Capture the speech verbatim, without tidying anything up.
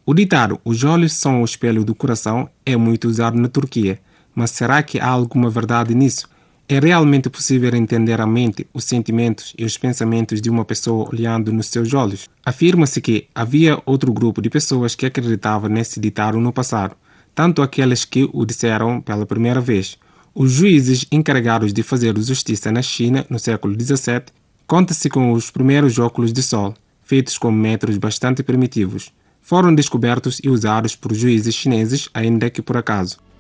O ditado "os olhos são o espelho do coração" é muito usado na Turquia, mas será que há alguma verdade nisso? É realmente possível entender a mente, os sentimentos e os pensamentos de uma pessoa olhando nos seus olhos? Afirma-se que havia outro grupo de pessoas que acreditavam nesse ditado no passado, tanto aqueles que o disseram pela primeira vez. Os juízes encarregados de fazer justiça na China no século dezassete conta-se com os primeiros óculos de sol, feitos com métodos bastante primitivos. Foram descobertos e usados por juízes chineses, ainda que por acaso.